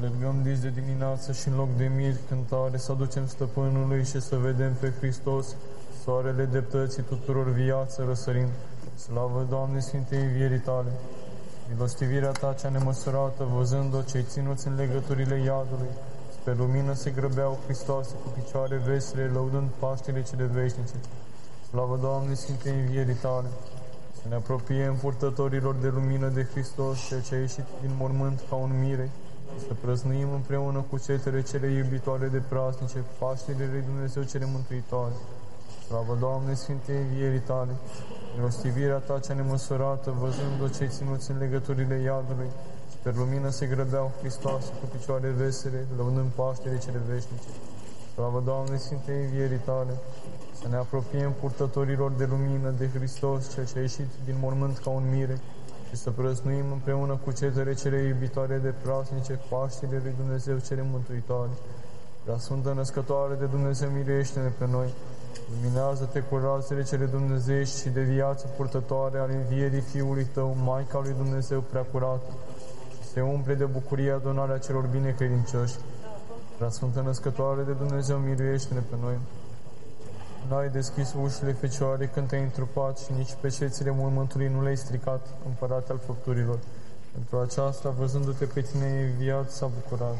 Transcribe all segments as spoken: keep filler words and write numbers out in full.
Alergăm dis de dimineață și în loc de mir cântare să aducem stăpânului și să vedem pe Hristos, soarele dreptății tuturor viață răsărind. Slavă, Doamne, Sfintei învierii Tale! Milostivirea Ta cea nemăsurată, văzând-o cei ținuți în legăturile iadului, spre lumină se grăbeau Hristoase cu picioare vesele, lăudând Paștele cele veșnice. Slavă, Doamne, Sfintei învierii Tale! Să ne apropiem purtătorilor de lumină de Hristos, Cel ce a ieșit din mormânt ca un mire, să prăznuim împreună cu cetele cele iubitoare de praznice, Paștele lui Dumnezeu cele mântuitoare. Slavă, Doamne, Sfintei învierii Tale! Milostivirea Ta cea nemăsurată, văzând-o cei ținuți în legăturile iadului, spre lumină se grăbeau Hristoase cu picioare vesele, lăudând Paștele cele veșnice. Slavă, Doamne, Sfintei învierii Tale! Să ne apropiem purtătorilor de lumină de Hristos, Cel ce a ieșit din mormânt ca un mire, și să prăznuim împreună cu cetele cele iubitoare de praznice, Paștele lui Dumnezeu cele mântuitoare. Prea Sfântă Născătoare de Dumnezeu, miluiește-ne pe noi! Luminează-te cu razele cele dumnezeiești și de viață purtătoare ale învierii Fiului Tău, Maica lui Dumnezeu prea curată, și se umple de bucurie adunarea celor binecredincioși. Prea Sfântă Născătoare de Dumnezeu, miluiește-ne pe noi! N-ai deschis ușile Fecioare când te-ai întrupat și nici peșețile mormântului nu le-ai stricat, Împărate al făpturilor. Pentru aceasta, văzându-te pe tine înviat, s-a bucurat.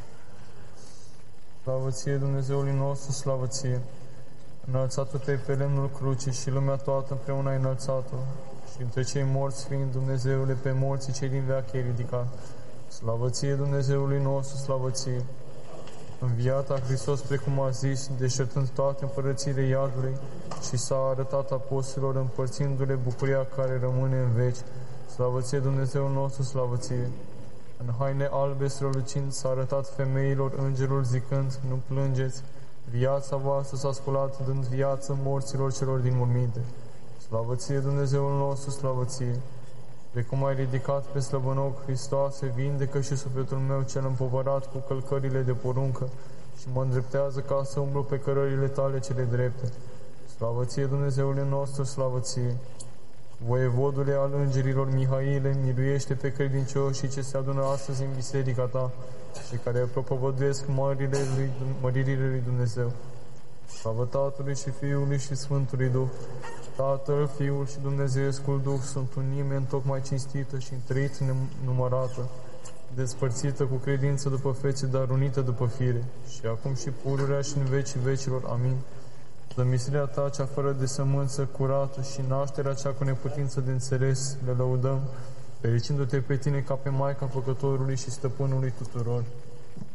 Slavă Ție, Dumnezeului nostru, slavă Ție! Înălțată-te pe lemnul crucii și lumea toată împreună ai înălțat-o, și între cei morți fiind, Dumnezeule, pe morții cei din veac ai ridicat. Slavă Ție, Dumnezeului nostru, slavă Ție! Înviat a Hristos, precum a zis, deșertând toate împărățiile iadului, și s-a arătat apostolilor, împărțindu-le bucuria care rămâne în veci. Slavă Ție, Dumnezeul nostru, slavă Ție! În haine albe strălucind s-a arătat femeilor îngerul zicând, nu plângeți, viața voastră s-a sculat, dând viață morților celor din morminte. Slavă Ție, Dumnezeul nostru, slavă Ție! Precum ai ridicat pe slăbănoc, Hristoase, vindecă și sufletul meu cel împovărat cu călcările de poruncă și mă îndreptează ca să umblu pe cărările Tale cele drepte. Slavă Ție, Dumnezeule nostru, slavă Ție! Voievodule al îngerilor Mihaile, miluiește pe credincioșii ce se adună astăzi în biserica Ta și care propovăduiesc mările lui, măririle lui Dumnezeu. Slavă Tatălui și Fiului și Sfântului Duh! Tatăl, Fiul și Dumnezeescul Duh sunt unime întocmai cinstită și întărit nenumărată, despărțită cu credință după fețe, dar unită după fire, și acum și pururea și în vecii vecilor. Amin. Zămislirea Ta cea fără de sămânță, curată, și nașterea cea cu neputință de înțeles, le lăudăm, fericindu-te pe Tine ca pe Maica Făcătorului și Stăpânului tuturor.